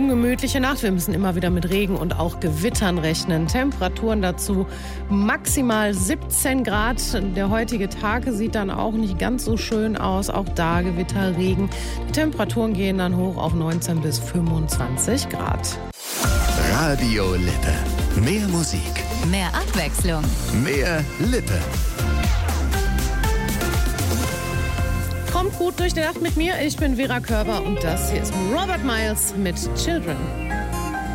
ungemütliche Nacht. Wir müssen immer wieder mit Regen und auch Gewittern rechnen. Temperaturen dazu maximal 17 Grad. Der heutige Tag sieht dann auch nicht ganz so schön aus. Auch da Gewitter, Regen. Die Temperaturen gehen dann hoch auf 19 bis 25 Grad. Radio Lippe. Mehr Musik. Mehr Abwechslung. Mehr Lippe. Kommt gut durch die Nacht mit mir. Ich bin Vera Körber und das hier ist Robert Miles mit Children.